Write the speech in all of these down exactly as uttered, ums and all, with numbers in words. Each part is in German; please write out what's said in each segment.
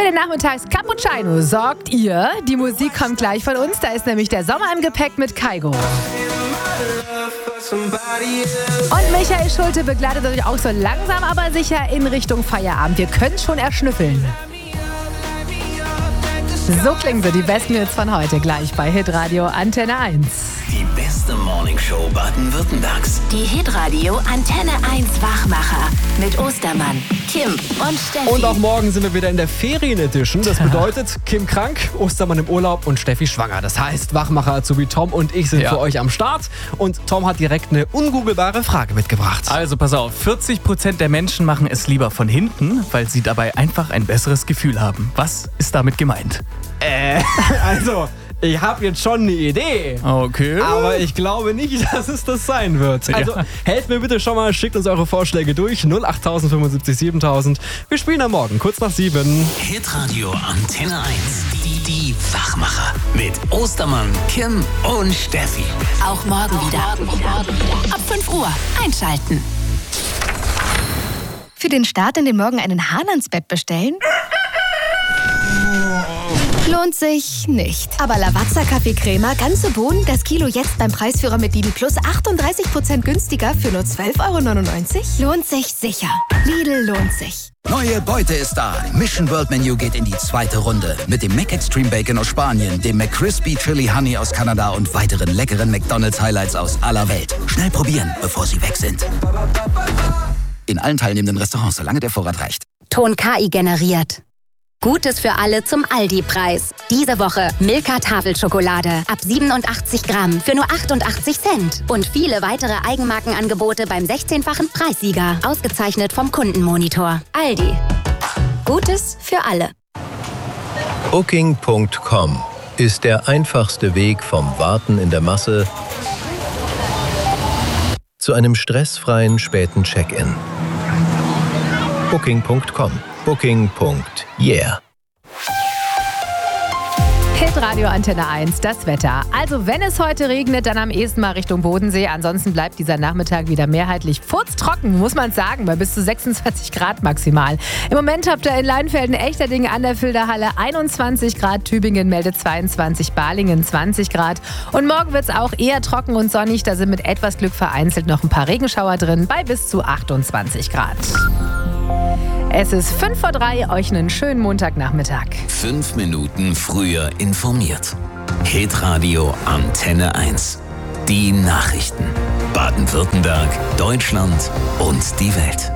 den Nachmittags-Cappuccino sorgt ihr. Die Musik kommt gleich von uns. Da ist nämlich der Sommer im Gepäck mit Kygo. Und Michael Schulte begleitet euch auch so langsam, aber sicher in Richtung Feierabend. Wir können schon erschnüffeln. So klingen sie, die besten Hits von heute, gleich bei Hitradio Antenne eins. Die beste Morningshow Baden-Württembergs. Die Hitradio Antenne eins Wachmacher mit Ostermann, Kim und Steffi. Und auch morgen sind wir wieder in der Ferien-Edition. Das bedeutet, Kim krank, Ostermann im Urlaub und Steffi schwanger. Das heißt, Wachmacher sowie Tom und ich sind ja. für euch am Start. Und Tom hat direkt eine ungoogelbare Frage mitgebracht. Also pass auf, vierzig Prozent der Menschen machen es lieber von hinten, weil sie dabei einfach ein besseres Gefühl haben. Was ist damit gemeint? Äh, also... Ich habe jetzt schon eine Idee. Okay. Aber ich glaube nicht, dass es das sein wird. Also ja. helft mir bitte schon mal, schickt uns eure Vorschläge durch. null acht fünfundsiebzig siebentausend. Wir spielen am Morgen, kurz nach sieben. Hitradio Antenne eins. Die, die Wachmacher. Mit Ostermann, Kim und Steffi. Auch morgen wieder. Ab fünf Uhr einschalten. Für den Start in den Morgen einen Hahn ans Bett bestellen? Lohnt sich nicht. Aber Lavazza Kaffeecrema, ganze Bohnen, das Kilo jetzt beim Preisführer mit Lidl Plus achtunddreißig Prozent günstiger für nur zwölf Euro neunundneunzig? Lohnt sich sicher. Lidl lohnt sich. Neue Beute ist da. Mission World Menu geht in die zweite Runde. Mit dem McExtreme Bacon aus Spanien, dem McCrispy Chili Honey aus Kanada und weiteren leckeren McDonald's Highlights aus aller Welt. Schnell probieren, bevor sie weg sind. In allen teilnehmenden Restaurants, solange der Vorrat reicht. Ton K I generiert. Gutes für alle zum Aldi-Preis. Diese Woche Milka Tafelschokolade ab siebenundachtzig Gramm für nur achtundachtzig Cent. Und viele weitere Eigenmarkenangebote beim sechzehnfachen Preissieger. Ausgezeichnet vom Kundenmonitor. Aldi. Gutes für alle. Booking Punkt com ist der einfachste Weg vom Warten in der Masse zu einem stressfreien späten Check-in. Booking Punkt com. Booking. Yeah. Hitradio Antenne eins, das Wetter. Also wenn es heute regnet, dann am ehesten mal Richtung Bodensee. Ansonsten bleibt dieser Nachmittag wieder mehrheitlich furztrocken, muss man sagen, bei bis zu sechsundzwanzig Grad maximal. Im Moment habt ihr in Leinfelden, Echterdingen an der Filderhalle einundzwanzig Grad, Tübingen meldet zweiundzwanzig, Balingen zwanzig Grad. Und morgen wird es auch eher trocken und sonnig. Da sind mit etwas Glück vereinzelt noch ein paar Regenschauer drin, bei bis zu achtundzwanzig Grad. Es ist fünf vor drei, euch einen schönen Montagnachmittag. Fünf Minuten früher informiert. Hitradio Antenne eins. Die Nachrichten. Baden-Württemberg, Deutschland und die Welt.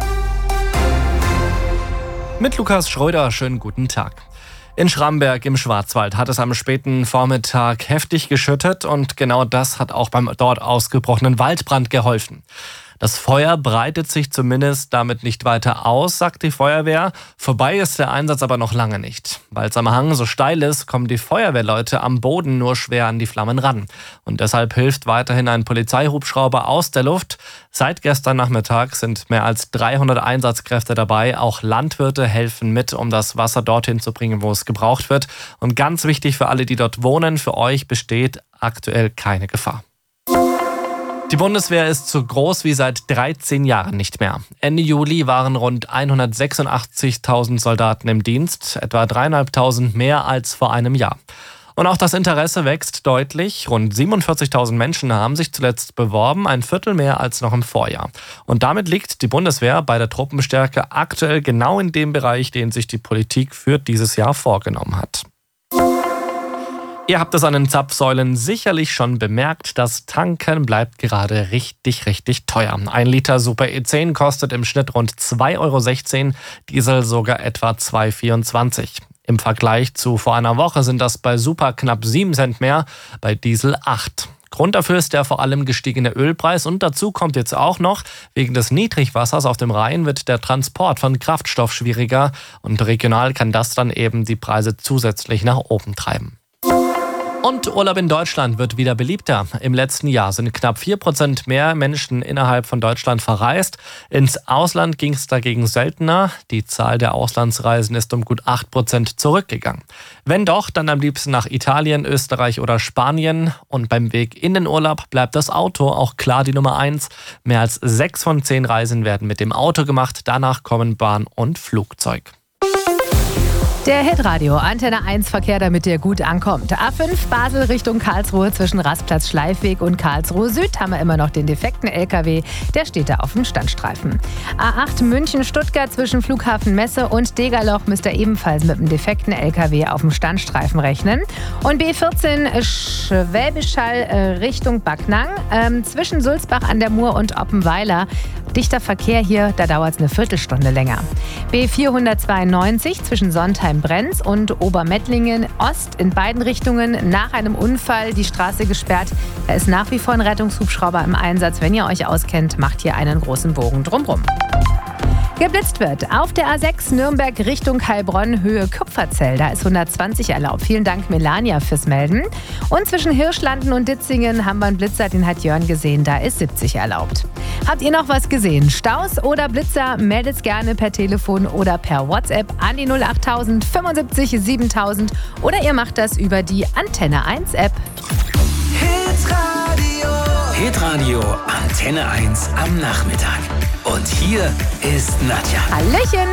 Mit Lukas Schröder, schönen guten Tag. In Schramberg im Schwarzwald hat es am späten Vormittag heftig geschüttet und genau das hat auch beim dort ausgebrochenen Waldbrand geholfen. Das Feuer breitet sich zumindest damit nicht weiter aus, sagt die Feuerwehr. Vorbei ist der Einsatz aber noch lange nicht. Weil es am Hang so steil ist, kommen die Feuerwehrleute am Boden nur schwer an die Flammen ran. Und deshalb hilft weiterhin ein Polizeihubschrauber aus der Luft. Seit gestern Nachmittag sind mehr als dreihundert Einsatzkräfte dabei. Auch Landwirte helfen mit, um das Wasser dorthin zu bringen, wo es gebraucht wird. Und ganz wichtig für alle, die dort wohnen, für euch besteht aktuell keine Gefahr. Die Bundeswehr ist so groß wie seit dreizehn Jahren nicht mehr. Ende Juli waren rund hundertsechsundachtzigtausend Soldaten im Dienst, etwa dreieinhalbtausend mehr als vor einem Jahr. Und auch das Interesse wächst deutlich. Rund siebenundvierzigtausend Menschen haben sich zuletzt beworben, ein Viertel mehr als noch im Vorjahr. Und damit liegt die Bundeswehr bei der Truppenstärke aktuell genau in dem Bereich, den sich die Politik für dieses Jahr vorgenommen hat. Ihr habt es an den Zapfsäulen sicherlich schon bemerkt, das Tanken bleibt gerade richtig, richtig teuer. Ein Liter Super E zehn kostet im Schnitt rund zwei Euro sechzehn, Diesel sogar etwa zwei Euro vierundzwanzig. Im Vergleich zu vor einer Woche sind das bei Super knapp sieben Cent mehr, bei Diesel acht. Grund dafür ist der vor allem gestiegene Ölpreis und dazu kommt jetzt auch noch, wegen des Niedrigwassers auf dem Rhein wird der Transport von Kraftstoff schwieriger und regional kann das dann eben die Preise zusätzlich nach oben treiben. Und Urlaub in Deutschland wird wieder beliebter. Im letzten Jahr sind knapp vier Prozent mehr Menschen innerhalb von Deutschland verreist. Ins Ausland ging es dagegen seltener. Die Zahl der Auslandsreisen ist um gut acht Prozent zurückgegangen. Wenn doch, dann am liebsten nach Italien, Österreich oder Spanien. Und beim Weg in den Urlaub bleibt das Auto auch klar die Nummer eins. Mehr als sechs von zehn Reisen werden mit dem Auto gemacht. Danach kommen Bahn und Flugzeug. Der Hitradio Antenne eins Verkehr, damit der gut ankommt. A fünf Basel Richtung Karlsruhe zwischen Rastplatz Schleifweg und Karlsruhe Süd haben wir immer noch den defekten L K W. Der steht da auf dem Standstreifen. A acht München Stuttgart zwischen Flughafen Messe und Degerloch müsst ihr ebenfalls mit dem defekten L K W auf dem Standstreifen rechnen. Und B vierzehn Schwäbisch Hall äh, Richtung Backnang ähm, zwischen Sulzbach an der Mur und Oppenweiler. Dichter Verkehr hier, da dauert es eine Viertelstunde länger. B vierhundertzweiundneunzig zwischen Sontheim-Brenz und Obermettlingen Ost in beiden Richtungen nach einem Unfall die Straße gesperrt. Da ist nach wie vor ein Rettungshubschrauber im Einsatz. Wenn ihr euch auskennt, macht hier einen großen Bogen drumrum. Geblitzt wird auf der A sechs Nürnberg Richtung Heilbronn, Höhe Kupferzell. Da ist hundertzwanzig erlaubt. Vielen Dank, Melania, fürs Melden. Und zwischen Hirschlanden und Ditzingen haben wir einen Blitzer, den hat Jörn gesehen. Da ist siebzig erlaubt. Habt ihr noch was gesehen? Staus oder Blitzer? Meldet gerne per Telefon oder per WhatsApp an die null achttausend fünfundsiebzig siebentausend oder ihr macht das über die Antenne eins App. Hitradio. Hitradio Antenne eins am Nachmittag. Und hier ist Nadja. Hallöchen.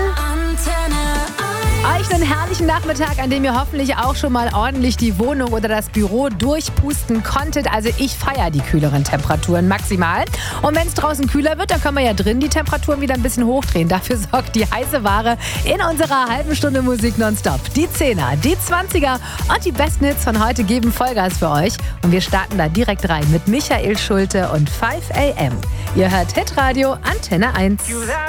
Euch einen herrlichen Nachmittag, an dem ihr hoffentlich auch schon mal ordentlich die Wohnung oder das Büro durchpusten konntet. Also ich feiere die kühleren Temperaturen maximal. Und wenn es draußen kühler wird, dann können wir ja drin die Temperaturen wieder ein bisschen hochdrehen. Dafür sorgt die heiße Ware in unserer halben Stunde Musik nonstop. Die Zehner, die Zwanziger und die besten Hits von heute geben Vollgas für euch. Und wir starten da direkt rein mit Michael Schulte und five a m. Ihr hört Hitradio Antenne eins.